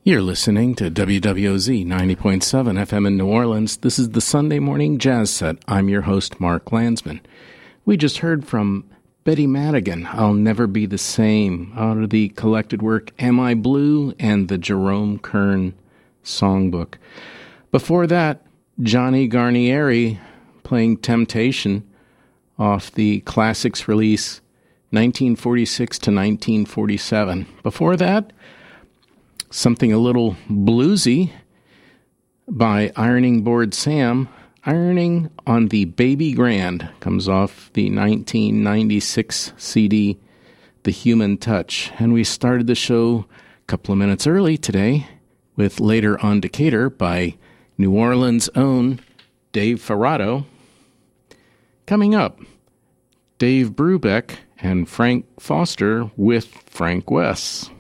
You're listening to WWOZ 90.7 FM in New Orleans. This is the Sunday Morning Jazz Set. I'm your host, Mark Landsman. We just heard from Betty Madigan, I'll Never Be the Same, out of the collected work Am I Blue and the Jerome Kern Songbook. Before that, Johnny Garnieri playing Temptation off the Classics release 1946 to 1947. Before that, something a little bluesy by Ironing Board Sam. Ironing on the Baby Grand comes off the 1996 CD, The Human Touch. And we started the show a couple of minutes early today with Later on Decatur by New Orleans' own Dave Ferrato. Coming up, Dave Brubeck and Frank Foster with Frank West.